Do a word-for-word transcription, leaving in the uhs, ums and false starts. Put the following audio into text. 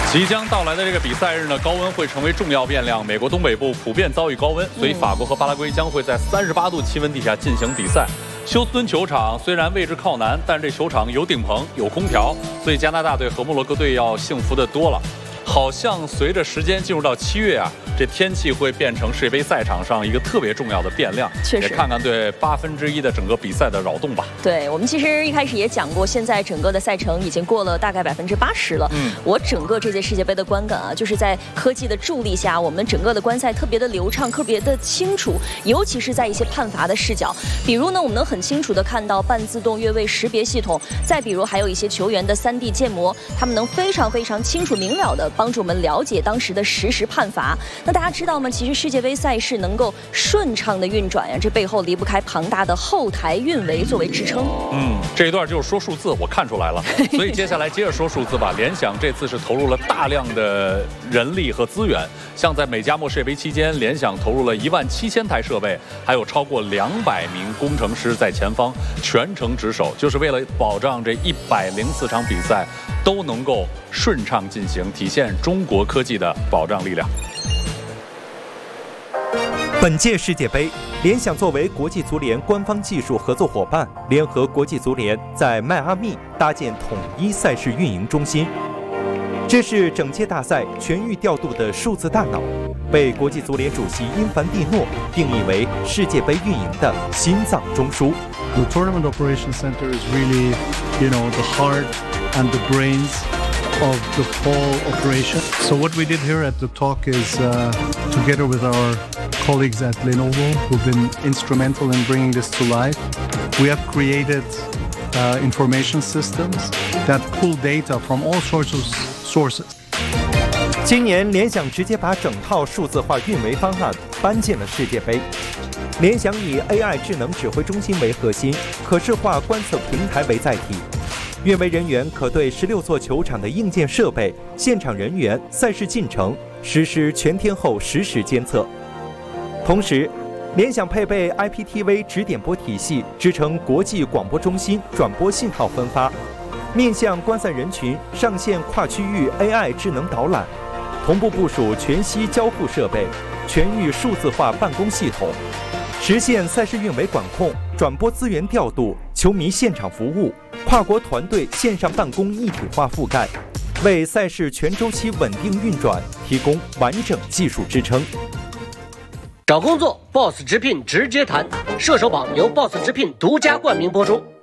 即将到来的这个比赛日呢，高温会成为重要变量。美国东北部普遍遭遇高温，所以法国和巴拉圭将会在三十八度气温底下进行比赛。休斯敦球场虽然位置靠南，但这球场有顶棚、有空调，所以加拿大队和摩洛哥队要幸福得多了。好像随着时间进入到七月啊，这天气会变成世界杯赛场上一个特别重要的变量。 确实， 也看看对八分之一的整个比赛的扰动吧。 对，我们其实一开始也讲过，现在整个的赛程已经过了大概百分之八十了。嗯，我整个这届世界杯的观感啊，就是在科技的助力下，我们整个的观赛特别的流畅，特别的清楚，尤其是在一些判罚的视角，比如呢，我们能很清楚的看到半自动越位识别系统，再比如还有一些球员的 三 D 建模，他们能非常非常清楚明了的帮助我们了解当时的实时判罚。那大家知道吗？其实世界杯赛事能够顺畅的运转呀，这背后离不开庞大的后台运维作为支撑。 嗯，这一段就是说数字，我看出来了。所以接下来接着说数字吧。联想这次是投入了大量的人力和资源，像在美加墨世界杯期间，联想投入了一万七千台设备，还有超过两百名工程师在前方全程值守，就是为了保障这一百零四场比赛都能够顺畅进行，体现中国科技的保障力量。 本届世界杯，联想作为国际足联官方技术合作伙伴，联合国际足联在迈阿密搭建统一赛事运营中心。这是整届大赛全域调度的数字大脑，被国际足联主席因凡蒂诺定义为世界杯运营的心脏中枢。 The Tournament Operations Center is really, you know, the heart and the brains of the whole operation. So what we did here at the talk is, uh, together with our colleagues at Lenovo, who've been instrumental in bringing this to life, we have created uh, information systems that pull data from all sorts of sources. 今年，联想直接把整套数字化运维方案搬进了世界杯。联想以 A I 智能指挥中心为核心，可视化观测平台为载体。运维人员可对十六座球场的硬件设备、现场人员、赛事进程实施全天候实时监测。同时，联想配备 I P T V 直点播体系，支撑国际广播中心转播信号分发，面向观赛人群上线跨区域 A I 智能导览，同步部署全息交互设备、全域数字化办公系统，实现赛事运维管控、转播资源调度、球迷现场服务、跨国团队线上办公一体化覆盖，为赛事全周期稳定运转提供完整技术支撑。 找工作 ，Boss 直聘直接谈。射手榜由 Boss 直聘独家冠名播出。